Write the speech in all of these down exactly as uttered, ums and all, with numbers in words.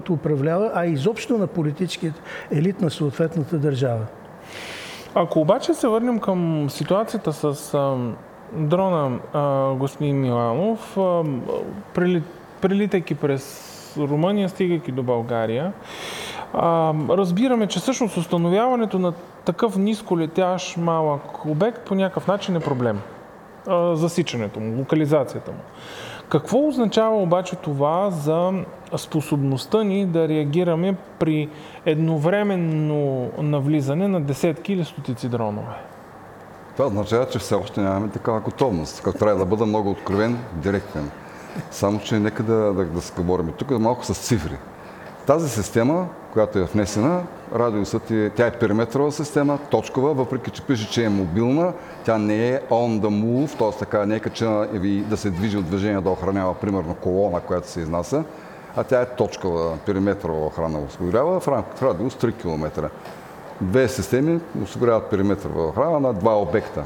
управлява, а изобщо на политическият елит на съответната държава. Ако обаче се върнем към ситуацията с а, дрона, а, господин Миланов, а, прили, прилитайки през Румъния, стигайки до България, а, разбираме, че всъщност установяването на такъв ниско летящ малък обект по някакъв начин е проблем. А, засичането му, локализацията му. Какво означава обаче това за способността ни да реагираме при едновременно навлизане на десетки или стотици дронове? Това означава, че все още нямаме такава готовност. Като трябва да бъда много откровен, директен. Само, че нека да, да, да се говорим тук малко с цифри. Тази система, която е внесена, радиусът е, тя е периметрова система, точкова, въпреки че пише, че е мобилна, тя не е on the move, т.е. така не е качена да се движи от движение да охранява, примерно, колона, която се изнася, а тя е точкова, периметрова охрана осигурява в рамките в радиус три километра. Две системи осигуряват периметрова охрана на два обекта.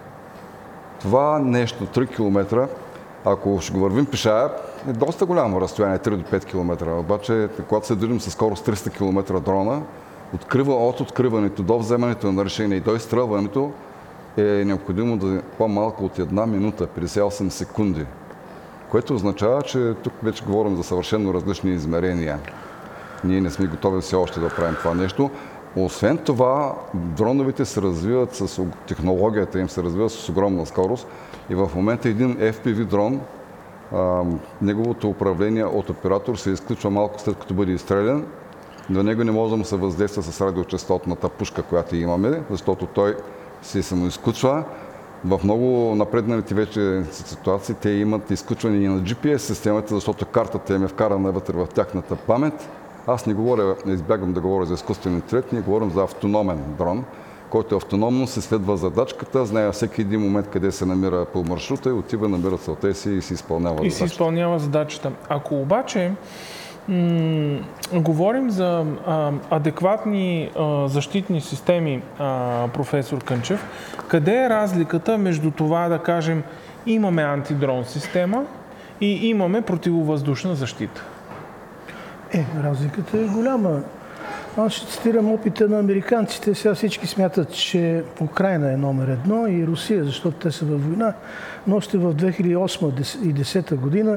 Това нещо, три километра, ако ще го вървим пеша, е доста голямо разстояние, три до пет километра. Обаче, когато се движим със скорост триста километра дрона, открива, от откриването до вземането на решение и до изстрелването е необходимо да е по-малко от една минута, петдесет и осем секунди. Което означава, че тук вече говорим за съвършено различни измерения. Ние не сме готови все още да правим това нещо. Освен това, дроновете се развиват с технологията им, се развива с огромна скорост и в момента един Еф Пи Ви дрон, а, неговото управление от оператор се изключва малко след като бъде изстрелян. До него не може да му се въздейства с радиочастотната пушка, която имаме, защото той се самоизключва. В много напредналите вече ситуации те имат изключване и на Джи Пи Ес системата, защото картата им е вкарана вътре в тяхната памет. Аз не говоря, не избягам да говоря за изкуствен интелект, ние говорим за автономен дрон, който автономно се следва задачката, знае всеки един момент къде се намира по маршрута и отива, намира целта си и си изпълнява задачата. И си изпълнява задачата. Ако обаче м- говорим за а, адекватни а, защитни системи, а, професор Кънчев, къде е разликата между това да кажем имаме антидрон система и имаме противовъздушна защита? Е, разликата е голяма. Аз ще цитирам опита на американците. Сега всички смятат, че Украйна е номер едно и Русия, защото те са във война. Но още в две хиляди и осма и две хиляди и десета година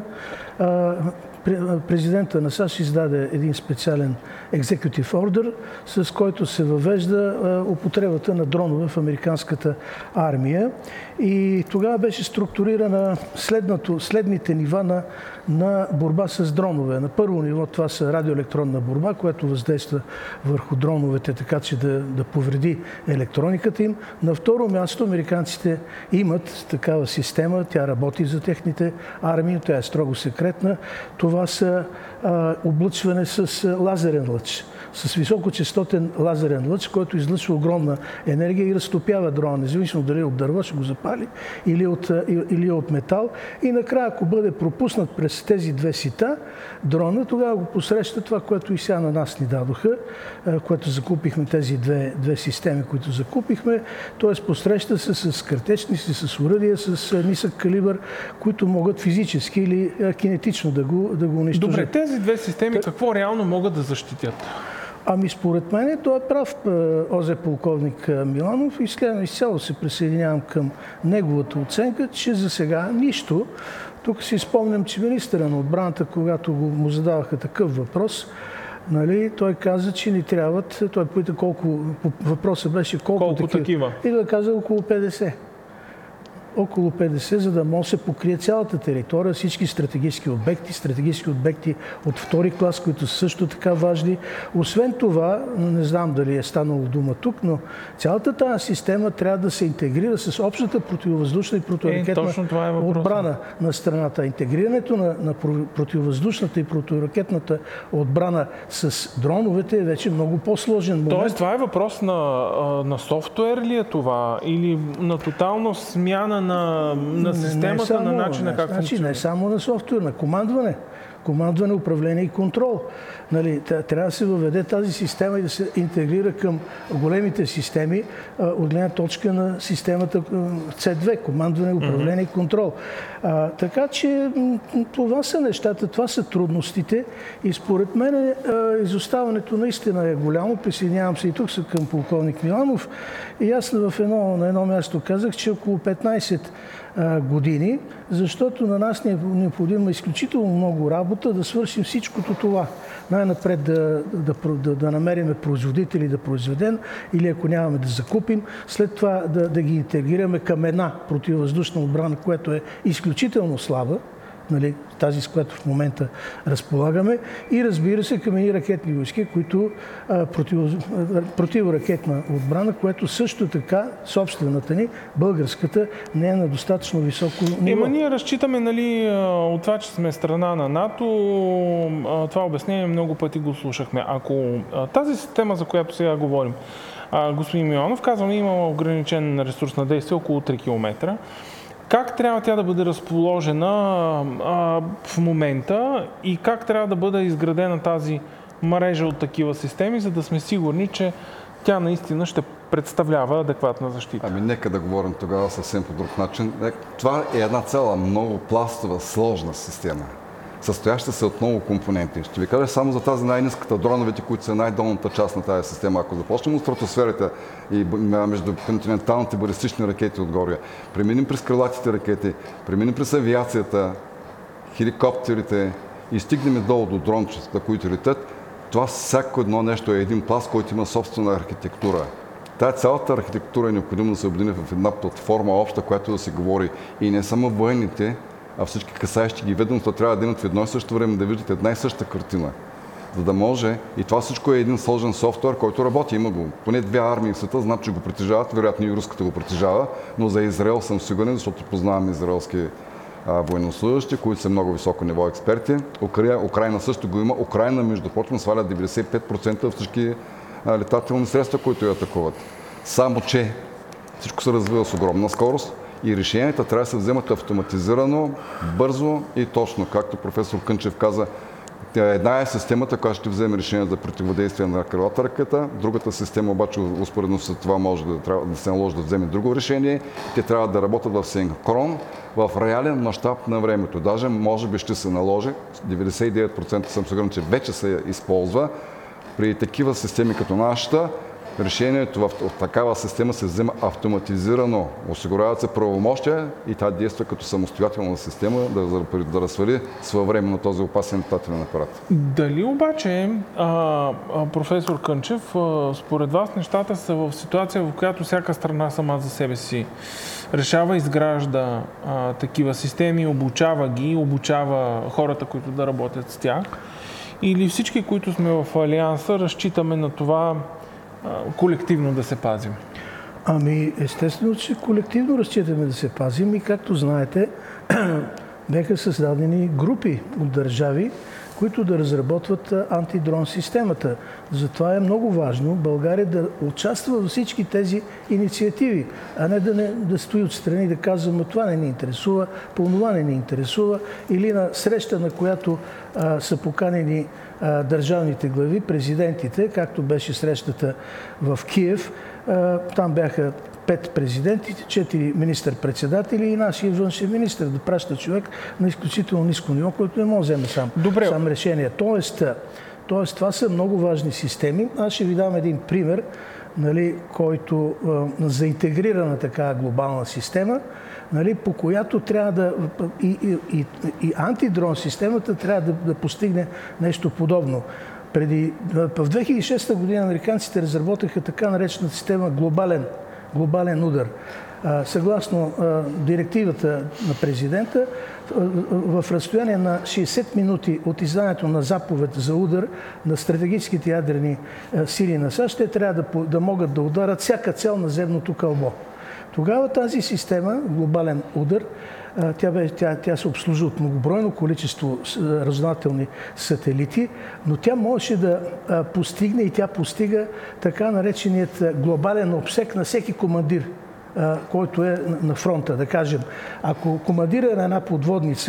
президента на САЩ издаде един специален executive order, с който се въвежда употребата на дронове в американската армия. И тогава беше структурирана следното, следните нива на, на борба с дронове. На първо ниво това са радиоелектронна борба, която въздейства върху дроновете, така че да, да повреди електрониката им. На второ място американците имат такава система, тя работи за техните армии, тя е строго секретна. Това са а, облъчване с лазерен лъч, с високочастотен лазерен лъч, който излъчва огромна енергия и разтопява дрона, независимо дали от дърва ще го запали или от, или от метал. И накрая, ако бъде пропуснат през тези две сита дрона, тогава го посреща това, което и сега на нас ни дадоха, което закупихме, тези две, две системи, които закупихме. Т.е. посреща се с картечници, с оръдия, с нисък калибър, които могат физически или кинетично да го, да го унищожат. Добре, тези две системи какво реално могат да защитят? Ами според мен той е прав, озе полковник Миланов, и следно изцяло се присъединявам към неговата оценка, че за сега нищо. Тук си спомням, че министъра на отбраната, когато му задаваха такъв въпрос, нали, той каза, че ни трябват, той попита колко, въпросът беше колко, колко такива. такива. И да каза около петдесет. Около петдесет, за да може да се покрие цялата територия, всички стратегически обекти, стратегически обекти от втори клас, които са също така важни. Освен това, не знам дали е станало дума тук, но цялата тази система трябва да се интегрира с общата противовъздушна и противоракетна е, е отбрана на страната. Интегрирането на, на противовъздушната и противоракетната отбрана с дроновете е вече много по-сложен момент. Тоест, това е въпрос на, на софтуер ли е това? Или на тотална смяна на, на системата, не, не само, на начина как значи, функционира? Не само на софтуер, на командване. командване, управление и контрол. Нали, трябва да се въведе тази система и да се интегрира към големите системи а, от гледна точка на системата С две, командване, управление и контрол. А, така че това са нещата, това са трудностите и според мен а, изоставането наистина е голямо. Присъединявам се и тук са към полковник Миланов и аз в едно, на едно място казах, че около петнайсет години, защото на нас не е необходима изключително много работа да свършим всичкото това. Най-напред да, да, да, да намерим производители да произведем или ако нямаме да закупим, след това да, да ги интегрираме към една противовъздушна отбрана, която е изключително слаба, нали, тази, с която в момента разполагаме, и разбира се към едни ракетни войски, които а, против, противоракетна отбрана, което също така собствената ни, българската, не е на достатъчно високо ниво. Ема ние разчитаме, нали, от това, че сме страна на НАТО, това обяснение много пъти го слушахме. Ако тази система, за която сега говорим, господин Миланов, казваме, има ограничен ресурс на действие около три километра. Как трябва тя да бъде разположена а, в момента и как трябва да бъде изградена тази мрежа от такива системи, за да сме сигурни, че тя наистина ще представлява адекватна защита? Ами нека да говорим тогава съвсем по друг начин. Това е една цяла много пластова, сложна система, състояща се от много компоненти. Ще ви кажа само за тази най-ниската, дроновете, които са най-долната част на тази система. Ако започнем от стратосферата и между континенталните балистични ракети отгоре, преминем през крилатите ракети, преминем през авиацията, хеликоптерите и стигнем долу до дрончетата, които летят, това всяко едно нещо е един пласт, който има собствена архитектура. Тая цялата архитектура е необходимо да се обедини в една платформа обща, която да се говори и не само военните, а всички касаещи ги ведомства трябва да имат в едно и също време да виждат една и съща картина. За да може, и това всичко е един сложен софтуер, който работи. Има го поне две армии в света, знам, че го притежават, вероятно и руската го притежава, но за Израел съм сигурен, защото познавам израелски а, военнослужащи, които са много високо ниво експерти. Украина, Украина също го има. Украина, между прочим, сваля деветдесет и пет процента от всички а, летателни средства, които я атакуват. Само че всичко се развива с огромна скорост. И решенията трябва да се вземат автоматизирано, бързо и точно. Както професор Кънчев каза, една е системата, която ще вземе решение за противодействие на крилата ракета, другата система обаче, успоредно с това може да, трябва, да се наложи да вземе друго решение. Те трябва да работят в синхрон, в реален мащаб на времето. Даже може би ще се наложи, деветдесет и девет процента съм сигурен, че вече се използва при такива системи като нашата. Решението в такава система се взема автоматизирано. Осигуряват се правомощия и тя действа като самостоятелна система да, да разсвали своевременно този опасен летателен апарат. Дали обаче, а, професор Кънчев, а, според вас нещата са в ситуация, в която всяка страна сама за себе си решава, изгражда а, такива системи, обучава ги, обучава хората, които да работят с тях? Или всички, които сме в Алианса, разчитаме на това колективно да се пазим? Ами, естествено, че колективно разчитаме да се пазим и, както знаете, бяха създадени групи от държави, които да разработват антидрон системата. Затова е много важно България да участва във всички тези инициативи, а не да, не, да стои отстрани и да казваме това не ни интересува, по това не ни интересува, или на среща, на която а, са поканени а, държавните глави, президентите, както беше срещата в Киев. А, там бяха пет президенти, четири министър-председатели и нашия външен министър да праща човек на изключително ниско ниво, който не може да вземе сам, сам решение. Тоест, тоест, това са много важни системи. Аз ще ви дам един пример, нали, който а, за интегрирана така глобална система, нали, по която трябва да и, и, и, и антидрон системата трябва да, да постигне нещо подобно. Преди, в две хиляди и шеста година американците разработиха така наречената система глобален глобален удар. Съгласно директивата на президента, в разстояние на шейсет минути от издаването на заповед за удар на стратегическите ядрени сили на САЩ, те трябва да, да могат да ударят всяка цел на земното кълбо. Тогава тази система, глобален удар, Тя, бе, тя, тя се обслужва от многобройно количество разузнавателни сателити, но тя можеше да постигне и тя постига така нареченият глобален обсек на всеки командир, който е на фронта. Да кажем, ако командира на една подводница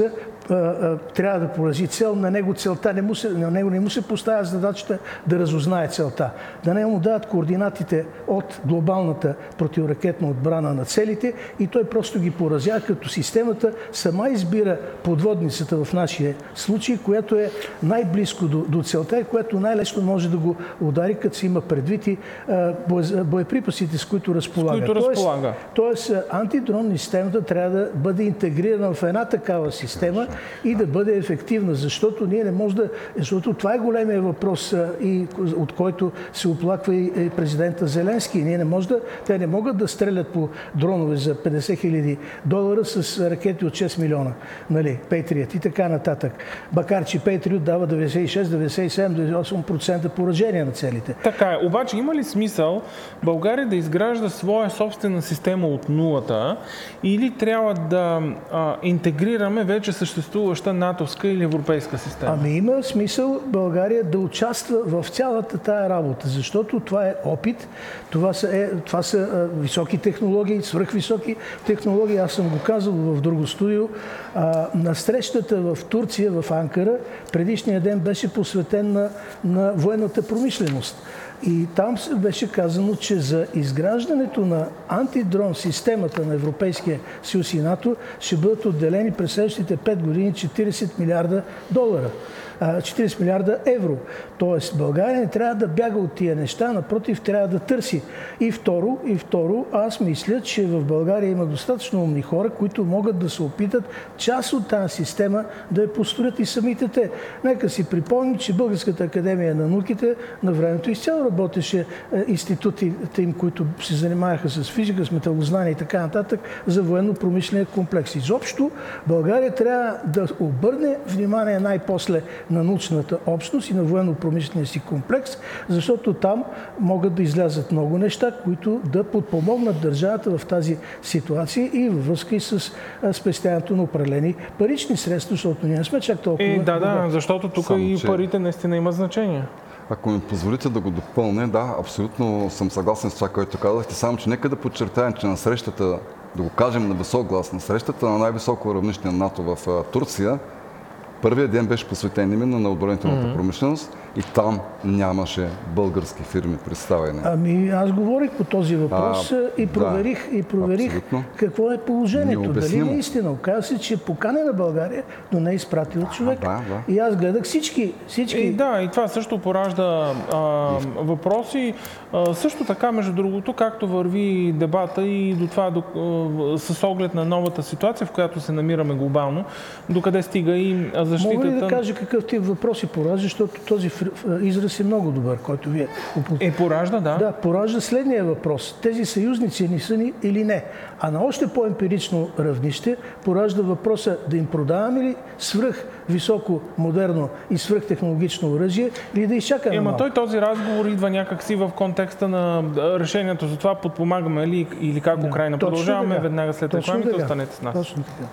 а, а, трябва да поражи цел, на него целта не му се, на него не му се поставя задачата да разузнае целта. Да не му дадат координатите от глобалната противоракетна отбрана на целите и той просто ги поразява, като системата сама избира подводницата в нашия случай, която е най-близко до, до целта и която най-лесно може да го удари, като се има предвид и а, боеприпасите, с които разполага. С които тоест, разполага. тоест антидронна системата трябва да бъде интегрирана в една такава система и да бъде ефективна, защото ние не може да... Защото това е големия въпрос, а, и от който се оплаква и президента Зеленски. Ние не може да, те не могат да стрелят по дронове за петдесет хиляди долара с ракети от шест милиона, нали, Patriot и така нататък. Макар че Patriot дава деветдесет и шест, деветдесет и седем, деветдесет и осем процента поражение на целите. Така е. Обаче има ли смисъл България да изгражда своя собствена система от нулата или трябва да а, интегрираме вече съществуваща натовска или европейска система? Ами има смисъл България да участва в цялата тая работа, защото това е опит, това са, е, това са а, високи технологии, свръхвисоки технологии. Аз съм го казал в друго студио. А, на срещата в Турция, в Анкара, предишния ден беше посветен на, на военната промишленост. И там беше казано, че за изграждането на антидрон системата на Европейския съюз и НАТО ще бъдат отделени през следващите пет години четиридесет милиарда долара. четиридесет милиарда евро. Тоест България не трябва да бяга от тия неща, напротив трябва да търси. И второ, и второ, аз мисля, че в България има достатъчно умни хора, които могат да се опитат част от тази система да я построят и самите те. Нека си припомним, че Българската академия на науките на времето изцяло работеше институтите им, които се занимаваха с физика, с металознание и така нататък, за военно-промишления комплекс. Изобщо България трябва да обърне внимание най-после на научната общност и на военно-промишления си комплекс, защото там могат да излязат много неща, които да подпомогнат държавата в тази ситуация и във връзка и с спестяването на определени парични средства, защото ние не сме чак толкова... Е, да, да, защото тук Само, и че... парите наистина имат значение. Ако ми позволите да го допълня, да, абсолютно съм съгласен с това, което казахте, само че нека да подчертаем, че на срещата, да го кажем на висок глас, на срещата на най-високо равнище на НАТО в Турция, първият ден беше посветен именно на отбранителната mm-hmm. промишленост и там нямаше български фирми представени. Ами аз говорих по този въпрос а, и проверих, да, и проверих какво е положението. Дали не е истина. Оказва се, че покане на България, но не е изпратил човек. А, да, да. И аз гледах всички. всички... И, да, и това също поражда а, въпроси. А, също така, между другото, както върви дебата и до това до, а, с оглед на новата ситуация, в която се намираме глобално, докъде стига и защитата... Мога ли да кажа какъв тип въпроси поражда, защото този израз е много добър, който вие... Е, поражда, да. Да, поражда следния въпрос. Тези съюзници ни са ни или не? А на още по-емпирично равнище поражда въпроса да им продаваме ли свръх високо, модерно и свръхтехнологично оръжие или да изчакаме Ема малко? той този разговор идва някакси в контекста на решението за това подпомагаме ли или как да, Украйна. Продължаваме веднага след рекламите. Останете с нас. Точно така.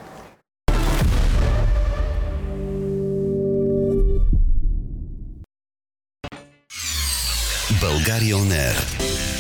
България он Ер.